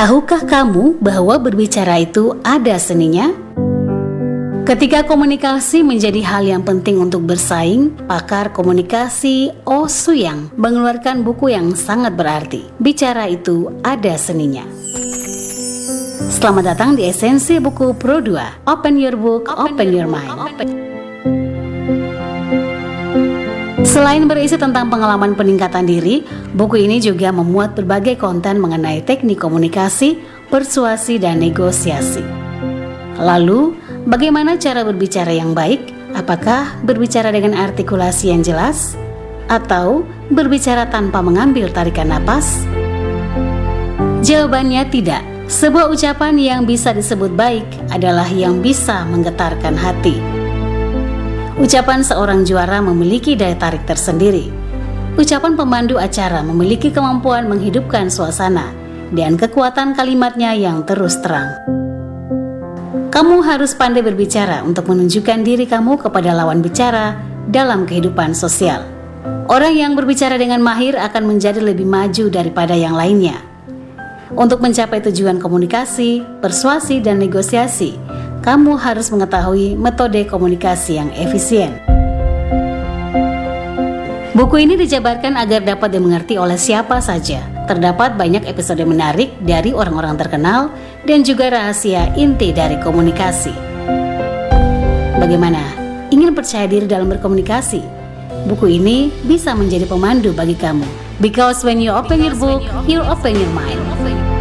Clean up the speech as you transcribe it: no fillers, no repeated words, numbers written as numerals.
Tahukah kamu bahwa berbicara itu ada seninya? Ketika komunikasi menjadi hal yang penting untuk bersaing, pakar komunikasi Oh Soo-yang mengeluarkan buku yang sangat berarti. Bicara itu ada seninya. Selamat datang di Esensi Buku Pro 2. Open your book, open your mind. Selain berisi tentang pengalaman peningkatan diri, buku ini juga memuat berbagai konten mengenai teknik komunikasi, persuasi, dan negosiasi. Lalu, bagaimana cara berbicara yang baik? Apakah berbicara dengan artikulasi yang jelas? Atau berbicara tanpa mengambil tarikan napas? Jawabannya tidak. Sebuah ucapan yang bisa disebut baik adalah yang bisa menggetarkan hati. Ucapan seorang juara memiliki daya tarik tersendiri. Ucapan pemandu acara memiliki kemampuan menghidupkan suasana dan kekuatan kalimatnya yang terus terang. Kamu harus pandai berbicara untuk menunjukkan diri kamu kepada lawan bicara dalam kehidupan sosial. Orang yang berbicara dengan mahir akan menjadi lebih maju daripada yang lainnya. Untuk mencapai tujuan komunikasi, persuasi, dan negosiasi, kamu harus mengetahui metode komunikasi yang efisien. Buku ini dijabarkan agar dapat dimengerti oleh siapa saja. Terdapat banyak episode menarik dari orang-orang terkenal dan juga rahasia inti dari komunikasi. Bagaimana? Ingin percaya diri dalam berkomunikasi? Buku ini bisa menjadi pemandu bagi kamu. Because when you open your book, you open your mind.